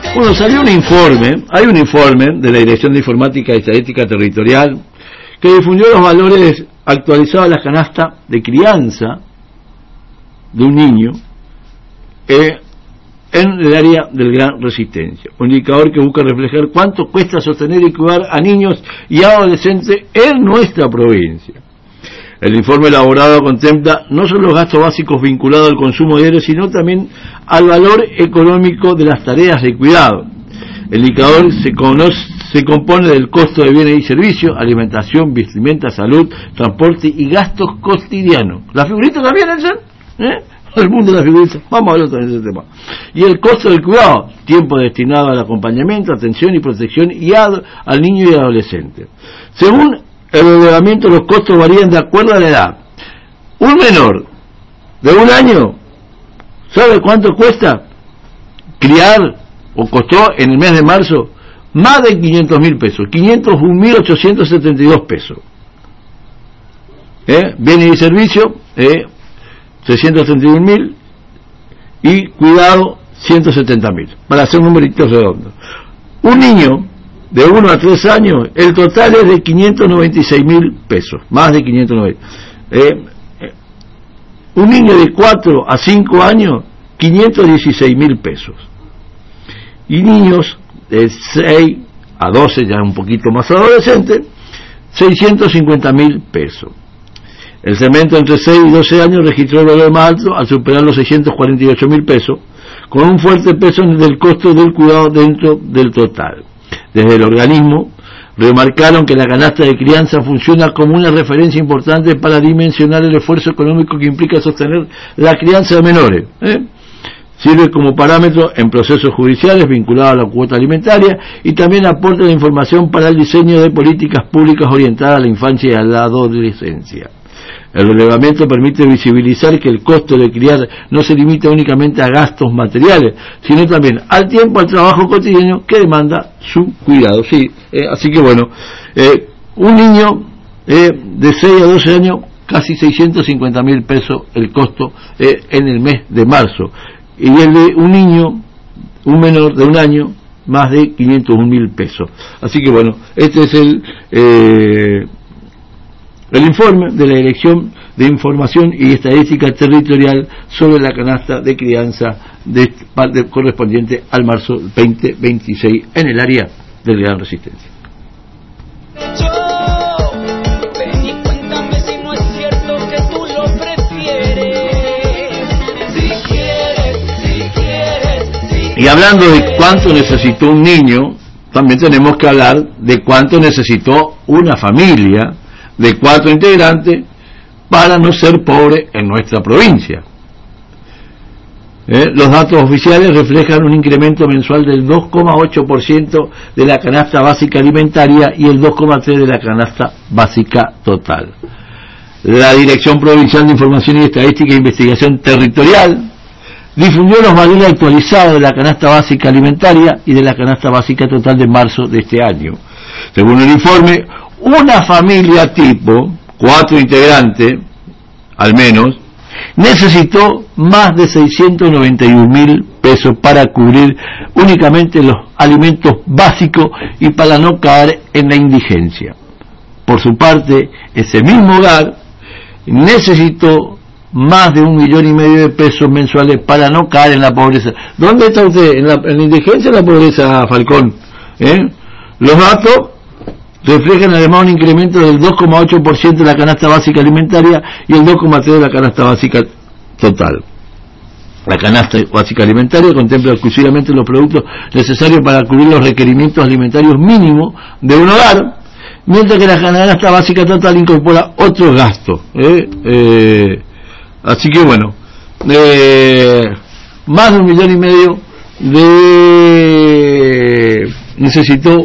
Bueno, salió un informe, hay un informe de la Dirección de Informática y Estadística Territorial que difundió los valores actualizados a la canasta de crianza de un niño en el área del Gran Resistencia, un indicador que busca reflejar cuánto cuesta sostener y cuidar a niños y adolescentes en nuestra provincia. El informe elaborado contempla no solo los gastos básicos vinculados al consumo diario, sino también al valor económico de las tareas de cuidado. El indicador se compone del costo de bienes y servicios, alimentación, vestimenta, salud, transporte y gastos cotidianos. ¿La figurita también, Nelson? El mundo de la figurita. Vamos a hablar también de ese tema. Y el costo del cuidado, tiempo destinado al acompañamiento, atención y protección y al niño y adolescente. Según el relevamiento, los costos varían de acuerdo a la edad. Un menor de 1 año, ¿sabe cuánto cuesta criar, o costó en el mes de marzo? Más de 500.000 pesos, 501.872 pesos. Bienes y servicios, 631.000, y cuidado, 170.000, para hacer numeritos redondos. Un niño de 1 a 3 años, el total es de 596.000 pesos, más de 590. Un niño de 4 a 5 años, 516.000 pesos. Y niños de 6 a 12, ya un poquito más adolescentes, 650.000 pesos. El segmento entre 6 y 12 años registró el valor más alto al superar los 648.000 pesos, con un fuerte peso del costo del cuidado dentro del total. Desde el organismo remarcaron que la canasta de crianza funciona como una referencia importante para dimensionar el esfuerzo económico que implica sostener la crianza de menores. Sirve como parámetro en procesos judiciales vinculados a la cuota alimentaria y también aporta la información para el diseño de políticas públicas orientadas a la infancia y a la adolescencia. El relevamiento permite visibilizar que el costo de criar no se limita únicamente a gastos materiales, sino también al tiempo, al trabajo cotidiano que demanda su cuidado. Sí, así que bueno, un niño de 6 a 12 años, casi 650.000 pesos el costo en el mes de marzo. Y el de un niño, un menor de 1 año, más de 501.000 pesos. Así que bueno, este es el informe de la Dirección de Información y Estadística Territorial sobre la canasta de crianza correspondiente al marzo 2026 en el área del Gran Resistencia. Y hablando de cuánto necesitó un niño, también tenemos que hablar de cuánto necesitó una familia de 4 integrantes para no ser pobre en nuestra provincia. Los datos oficiales reflejan un incremento mensual del 2,8% de la canasta básica alimentaria y el 2,3% de la canasta básica total. La Dirección Provincial de Información y Estadística e Investigación Territorial difundió los valores actualizados de la canasta básica alimentaria y de la canasta básica total de marzo de este año. Según el informe, una familia tipo, 4 integrantes, al menos, necesitó más de 691.000 pesos para cubrir únicamente los alimentos básicos y para no caer en la indigencia. Por su parte, ese mismo hogar necesitó más de 1,5 millones de pesos mensuales para no caer en la pobreza. ¿Dónde está usted? ¿En la indigencia o en la pobreza, Falcón? Los datos reflejan además un incremento del 2,8% de la canasta básica alimentaria y el 2,3% de la canasta básica total. La canasta básica alimentaria contempla exclusivamente los productos necesarios para cubrir los requerimientos alimentarios mínimos de un hogar, mientras que la canasta básica total incorpora otros gastos. Así que bueno, más de 1,5 millones necesitó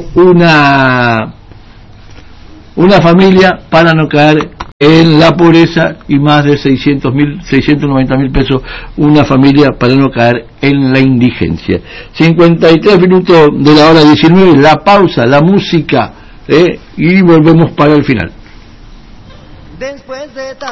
una familia para no caer en la pobreza y más de 690.000 pesos una familia para no caer en la indigencia. 53 minutos de la hora 19, la pausa, la música, y volvemos para el final. Después de